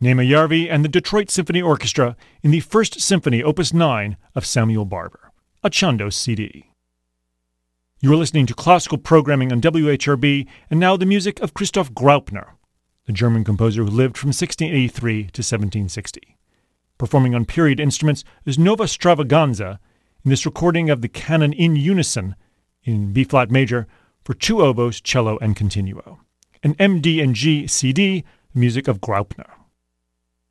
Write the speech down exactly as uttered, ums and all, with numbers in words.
Nema Järvi and the Detroit Symphony Orchestra in the First Symphony, Opus nine of Samuel Barber, a Chandos C D. You are listening to classical programming on W H R B, and now the music of Christoph Graupner, the German composer who lived from sixteen eighty-three to seventeen sixty. Performing on period instruments is Nova Stravaganza in this recording of the Canon in Unison in B-flat major for two oboes, cello, and continuo. An M D and G C D, the music of Graupner.